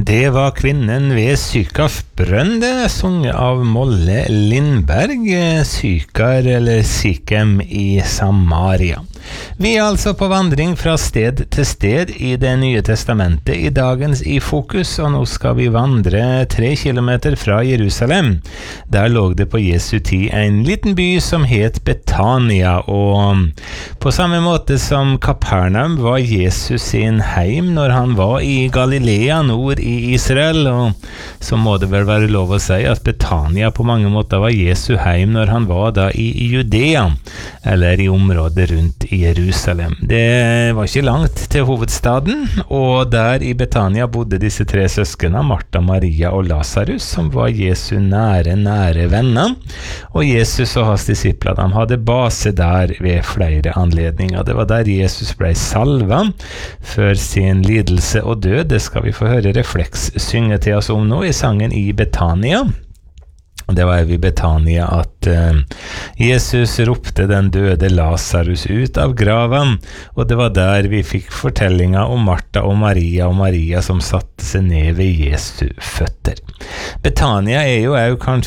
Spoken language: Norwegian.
Det var Kvinnen ved Sykars brønn, det sunget av Molle Lindberg, Sykar eller Sikem i Samaria. Vi altså på vandring fra sted til sted i det nye testamentet i dagens i fokus, og nå skal vi vandre 3 kilometer fra Jerusalem. Der lå det på Jesu tid en liten by som het Betania, og på samme måte som Kapernaum var Jesus sin heim når han var i Galilea nord i Israel, og så må det vel være lov å si at Betania på mange måter var Jesu heim når han var da i Judea, eller i området rundt i Jerusalem. Det var ikke langt til hovedstaden, og der i Betania bodde disse 3 søskene, Martha, Maria og Lazarus, som var Jesu nære venner. Og Jesus og hans disipler, de hadde base der ved flere anledninger. Det var der Jesus ble salva for sin lidelse og død. Det skal vi få høre Refleks synge til oss om nå i sangen I Betania. Det var ved Betania at Jesus ropte den døde Lazarus ut av graven, og det var der vi fikk fortellinga om Martha og Maria som satte seg ned ved Jesu føtter. Betania jo kanskje